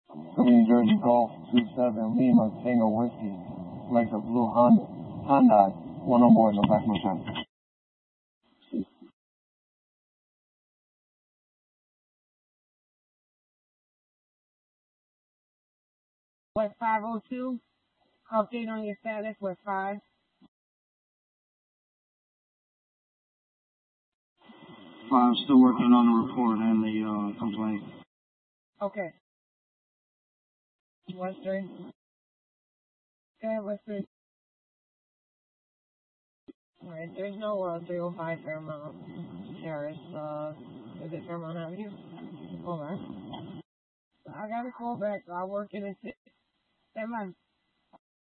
New Jersey Golf 27 Lima Tango Whiskey. Like a blue Hyundai. One on board, no back, no time. What, 502? Update on your status with 5. I'm still working on the report and the complaint. Okay. What's 3? Go ahead, what's 3? Alright, there's no 305 Fairmount Terrace. Is it Fairmount Avenue? Hold on. I got a call back. I'll work in a 6. Stand by.